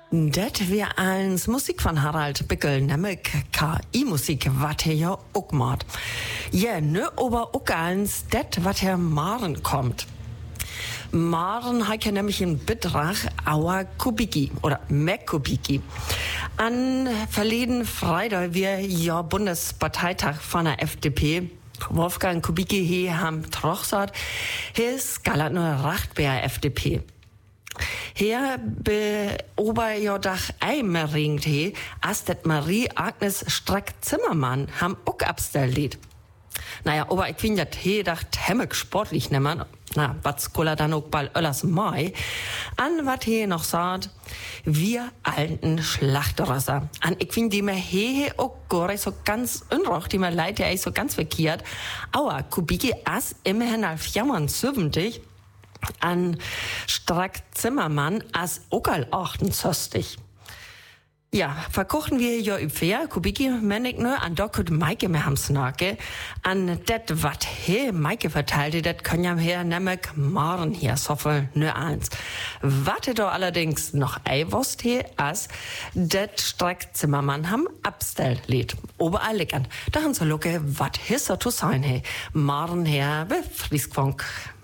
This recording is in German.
Det wär eins Musik von Harald Bickel, nämlich KI-Musik, wat er ja auch macht. Ja, ne, aber auch eins, det, wat er morgen kommt. Morgen hat er nämlich in Betrag Auer Kubicki oder Kubicki. An verleden Freitag wir ja Bundesparteitag von der FDP. Wolfgang Kubicki he ham trochsat, he ist galant nur Rachtbär FDP. Hier beober jo dach einmeringt he, as det Marie-Agnes Strack-Zimmermann ham ook abstellt. Naja, aber ich finde das he dacht hemmek sportlich nemmen. Na, wat skola dann ook bald öllers mai. An wat he noch sagt, wir alten Schlachterrösser. An ich finde die mir he ook gore so ganz unroch, die mir leid ja so ganz verkehrt. Aua, Kubicki as immerhin auf 74. An Strack-Zimmermann as okal 68. Ja, verkochen wir jo üpfer, Kubicki, mennig ne, an dokut Maike mehr ham snake, an det wat he Maike verteilte, det kann ja her nemmek morgen hier soffel ne eins. Warte do allerdings noch eiwost he, as det Strack-Zimmermann ham abstell lädt. Oberall leckern. Da han so lucke, wat hisser to sein he, morgen her be Friesquonk.